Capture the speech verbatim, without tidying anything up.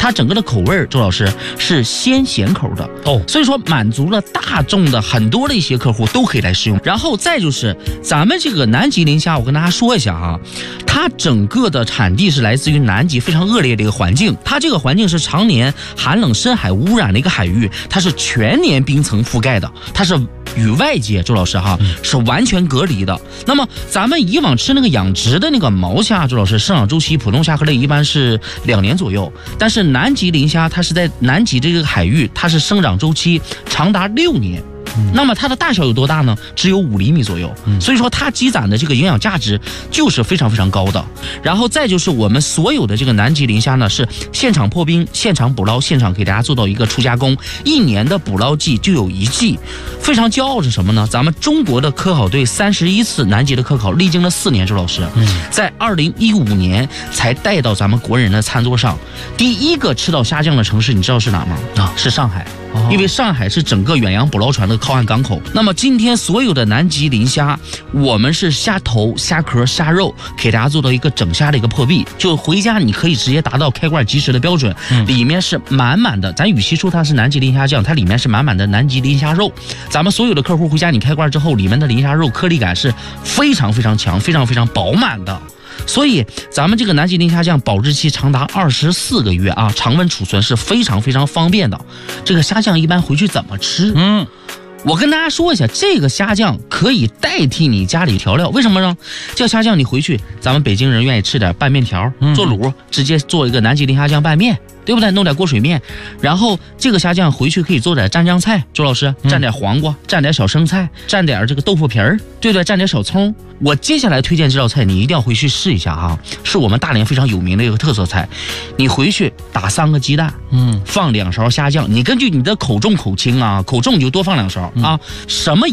它整个的口味周老师是鲜咸口的哦，所以说满足了大众的很多的一些客户都可以来使用。然后再就是咱们这个南极磷虾，我跟大家说一下啊，它整个的产地是来自于南极非常恶劣的一个环境，它这个环境是常年寒冷深海污染的一个海域，它是全年冰层覆盖的，它是与外界周老师哈是完全隔离的。那么咱们以往吃那个养殖的那个毛虾，周老师生长周期普通虾壳类一般是两年左右，但是南极磷虾它是在南极这个海域，它是生长周期长达六年。那么它的大小有多大呢？只有五厘米左右，所以说它积攒的这个营养价值就是非常非常高的。然后再就是我们所有的这个南极磷虾呢，是现场破冰、现场捕捞、现场给大家做到一个初加工，一年的捕捞季就有一季。非常骄傲是什么呢？咱们中国的科考队三十一次南极的科考，历经了四年，周老师，在二零一五年才带到咱们国人的餐桌上。第一个吃到虾酱的城市，你知道是哪吗？啊，是上海。因为上海是整个远洋捕捞船的靠岸港口。那么今天所有的南极磷虾，我们是虾头、虾壳、虾肉，给大家做到一个整虾的一个破壁，就回家你可以直接达到开罐即食的标准。嗯、里面是满满的，咱与其说它是南极磷虾酱，它里面是满满的南极磷虾肉。咱们所有的客户回家你开罐之后，里面的磷虾肉颗粒感是非常非常强、非常非常饱满的。所以咱们这个南极磷虾酱保质期长达二十四个月啊，常温储存是非常非常方便的。这个虾酱一般回去怎么吃？嗯，我跟大家说一下，这个虾酱可以代替你家里调料。为什么呢？这个虾酱你回去，咱们北京人愿意吃点拌面条，做卤，直接做一个南极磷虾酱拌面。对不对？弄点锅水面，然后这个虾酱回去可以做点蘸酱菜，周老师蘸点黄瓜，蘸点小生菜，蘸点这个豆腐皮儿，对不对？蘸点小葱。我接下来推荐这道菜，你一定要回去试一下哈，是我们大连非常有名的一个特色菜。你回去打三个鸡蛋，嗯，放两勺虾酱，你根据你的口重口轻啊，口重你就多放两勺啊，什么